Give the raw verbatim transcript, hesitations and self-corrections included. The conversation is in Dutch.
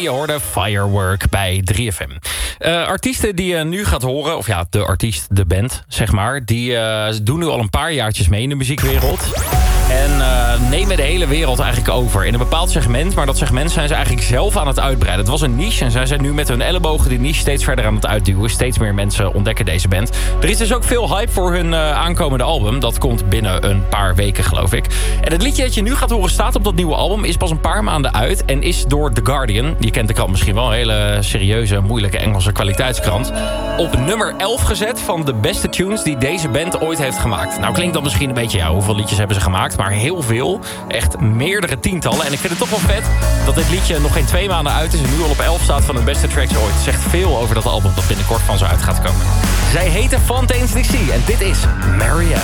je hoorde Firework bij drie F M. Uh, artiesten die je nu gaat horen, of ja, de artiest, de band, zeg maar... die uh, doen nu al een paar jaartjes mee in de muziekwereld... En uh, nemen de hele wereld eigenlijk over. In een bepaald segment, maar dat segment zijn ze eigenlijk zelf aan het uitbreiden. Het was een niche en zij zijn nu met hun ellebogen die niche steeds verder aan het uitduwen. Steeds meer mensen ontdekken deze band. Er is dus ook veel hype voor hun uh, aankomende album. Dat komt binnen een paar weken, geloof ik. En het liedje dat je nu gaat horen staat op dat nieuwe album. Is pas een paar maanden uit en is door The Guardian... je kent de krant misschien wel, een hele serieuze, moeilijke Engelse kwaliteitskrant... op nummer elf gezet van de beste tunes die deze band ooit heeft gemaakt. Nou klinkt dat misschien een beetje, ja, hoeveel liedjes hebben ze gemaakt... maar heel veel. Echt meerdere tientallen. En ik vind het toch wel vet dat dit liedje nog geen twee maanden uit is... en nu al op elf staat van hun beste tracks ooit. Het zegt veel over dat album dat binnenkort van ze uit gaat komen. Zij heten Fontaines D C en dit is Marianne.